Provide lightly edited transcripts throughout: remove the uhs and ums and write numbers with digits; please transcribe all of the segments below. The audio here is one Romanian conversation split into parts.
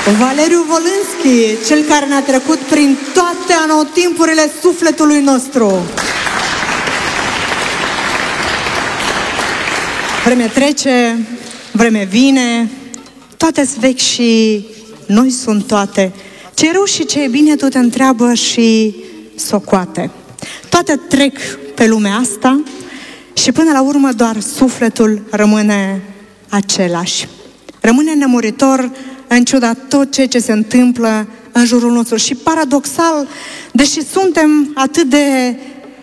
Valeriu Volânski, cel care ne-a trecut prin toate anotimpurile sufletului nostru. Vreme trece, vreme vine, toate-s vechi și noi sunt toate. Ce e rău și ce e bine, tu te întreabă și socoate. Toate trec pe lumea asta și până la urmă doar sufletul rămâne același. Rămâne nemuritor în ciuda tot ceea ce se întâmplă în jurul nostru. Și paradoxal, deși suntem atât de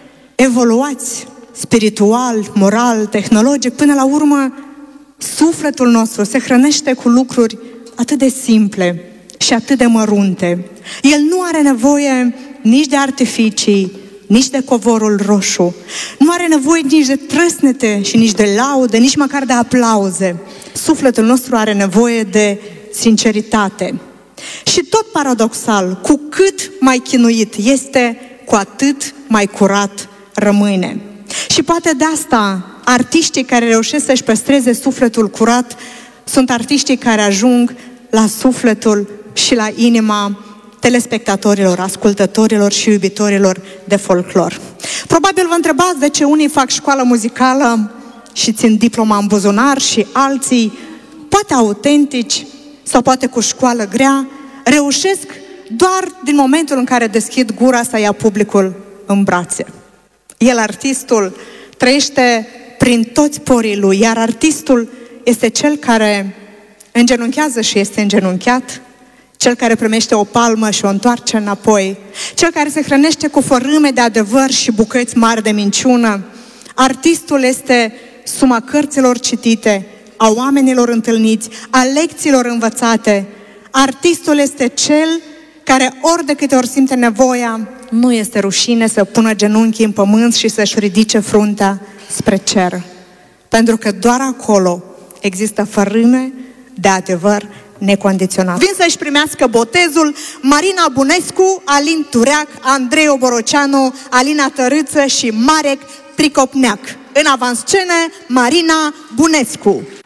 evoluați spiritual, moral, tehnologic, până la urmă sufletul nostru se hrănește cu lucruri atât de simple și atât de mărunte. El nu are nevoie nici de artificii, nici de covorul roșu. Nu are nevoie nici de trăsnete și nici de laude, nici măcar de aplauze. Sufletul nostru are nevoie de sinceritate. Și tot paradoxal, cu cât mai chinuit este, cu atât mai curat rămâne. Și poate de asta artiștii care reușesc să-și păstreze sufletul curat sunt artiștii care ajung la sufletul și la inima telespectatorilor, ascultătorilor și iubitorilor de folclor. Probabil vă întrebați de ce unii fac școală muzicală și țin diploma în buzunar și alții, poate autentici sau poate cu școală grea, reușesc doar din momentul în care deschid gura să ia publicul în brațe. El, artistul, trăiește prin toți porii lui, iar artistul este cel care îngenunchează și este îngenunchiat, cel care primește o palmă și o întoarce înapoi, cel care se hrănește cu fărâme de adevăr și bucăți mari de minciună. Artistul este suma cărților citite, a oamenilor întâlniți, a lecțiilor învățate. Artistul este cel care ori de câte ori simte nevoia, nu este rușine să pună genunchii în pământ și să-și ridice fruntea spre cer. Pentru că doar acolo există fărâme de adevăr necondiționat. Vin să-și primească botezul Marina Bunescu, Alin Tureac, Andrei Oboroceanu, Alina Tărâță și Marek Pricopneac. În avanscene, Marina Bunescu.